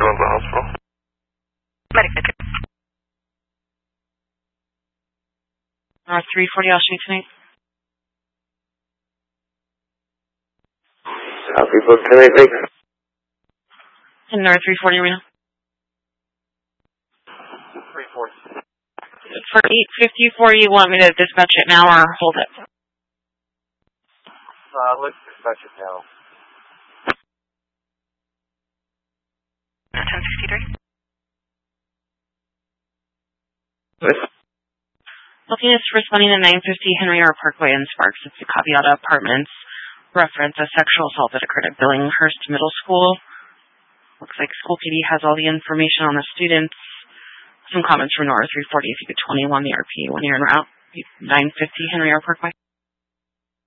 to the hospital. Medic. 340 Ashton tonight. Copy, book tonight, thanks. In North 340 Arena. 340. For 854, you want me to dispatch it now or hold it? Let's dispatch it now. 1063. Looking is responding to 950 Henry R. Parkway in Sparks. It's the Caviata Apartments. Reference a sexual assault that occurred at Billinghurst Middle School. Looks like School PD has all the information on the students. Some comments from Nora 340 if you could 21 the RP when you're en route. 950 Henry R. Parkway.